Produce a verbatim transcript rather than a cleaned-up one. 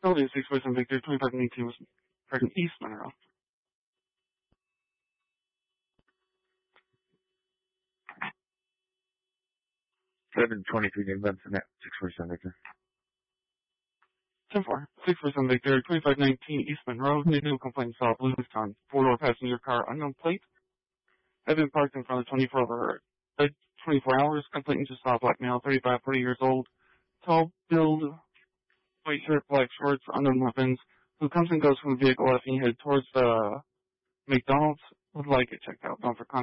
Building six forty-seven Victor, twenty-five nineteen was parked in East Monroe. seven twenty-three Dave Benson at six forty-seven Victor. ten four, six forty-seven Victor, twenty-five nineteen East Monroe. New complaint saw blue Wisconsin. Four-door passenger car, unknown plate. Had been parked in front of twenty-four over uh, twenty-four hours. Complainant just saw a black male, thirty-five, forty years old. Tall build, white shirt, black shorts, unknown weapons, who comes and goes from the vehicle as he headed towards the McDonald's. Would like it checked out. Don't for